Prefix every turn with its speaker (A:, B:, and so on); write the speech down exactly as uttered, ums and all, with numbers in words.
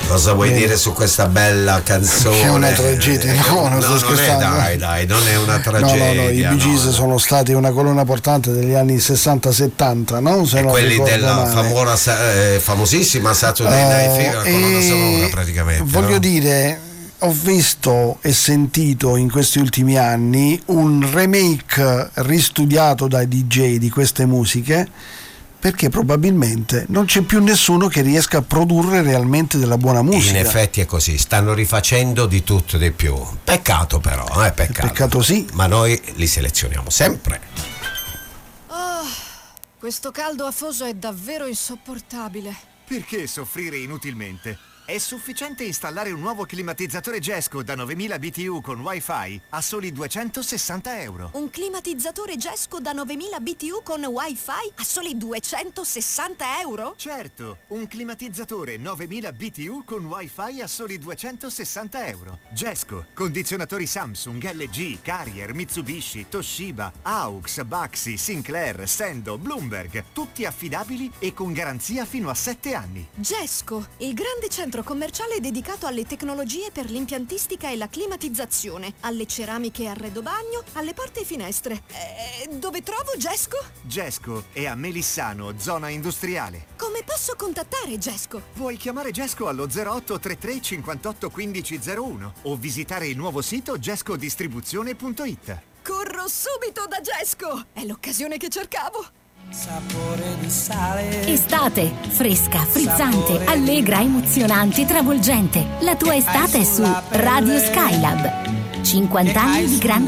A: Cosa vuoi
B: eh,
A: dire su questa bella canzone?
B: Che è una tragedia, no, non sto
A: non
B: scherzando.
A: È, dai, dai, non è una tragedia.
B: No, no, no, i Bee Gees
A: no.
B: sono stati una colonna portante degli anni sessanta settanta, no? Se
A: e
B: non
A: quelli
B: ricordo
A: della
B: male.
A: famosa, eh, famosissima Saturday Night Fever, la colonna sonora praticamente.
B: Voglio
A: no?
B: dire, ho visto e sentito in questi ultimi anni un remake ristudiato dai D J di queste musiche, perché probabilmente non c'è più nessuno che riesca a produrre realmente della buona musica.
A: In effetti è così, stanno rifacendo di tutto e di più. Peccato però, eh, peccato.
B: Peccato sì.
A: Ma noi li selezioniamo sempre.
C: Oh, questo caldo afoso è davvero insopportabile.
D: Perché soffrire inutilmente? È sufficiente installare un nuovo climatizzatore Gesco da novemila B T U con Wi-Fi a soli duecentosessanta euro.
C: Un climatizzatore Gesco da novemila B T U con Wi-Fi a soli duecentosessanta euro?
D: Certo, un climatizzatore novemila B T U con Wi-Fi a soli duecentosessanta euro. Gesco, condizionatori Samsung, L G, Carrier, Mitsubishi, Toshiba, Aux, Baxi, Sinclair, Sendo, Bloomberg, tutti affidabili e con garanzia fino a sette anni.
C: Gesco, il grande centro commerciale dedicato alle tecnologie per l'impiantistica e la climatizzazione, alle ceramiche e arredo bagno, alle porte e finestre. Eh, dove trovo Gesco?
D: Gesco è a Melissano, zona industriale.
C: Come posso contattare Gesco?
D: Puoi chiamare Gesco allo zero otto tre tre cinquantotto quindici zero uno o visitare il nuovo sito gescodistribuzione punto it.
C: Corro subito da Gesco! È l'occasione che cercavo!
E: Sapore di sale.
F: Estate, fresca, frizzante, allegra, emozionante, travolgente. La tua estate è su Radio Skylab. cinquanta anni di grande